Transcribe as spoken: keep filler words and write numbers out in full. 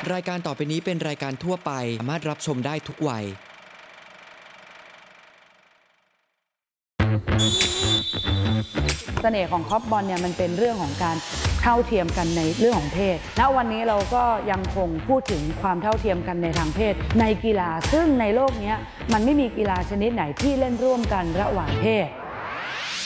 รายการต่อไปนี้เป็นรายการทั่วไปสามารถรับชมได้ทุกวัยเสน่ห์ของคอร์ฟบอลเนี่ยมันเป็นเรื่องของการเท่าเทียมกันในเรื่องของเพศณวันนี้เราก็ยังคงพูดถึงความเท่าเทียมกันในทางเพศในกีฬาซึ่งในโลกนี้มันไม่มีกีฬาชนิดไหนที่เล่นร่วมกันระหว่างเพศ